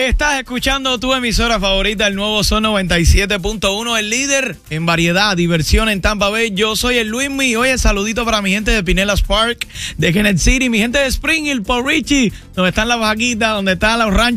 Estás escuchando tu emisora favorita, el nuevo Son 97.1, el líder en variedad, diversión en Tampa Bay. Yo soy el Luismi. Oye, saludito para mi gente de Pinellas Park, de Kenneth City, mi gente de Spring Hill, Paul Richie, donde están las vaquitas, donde están los ranchos.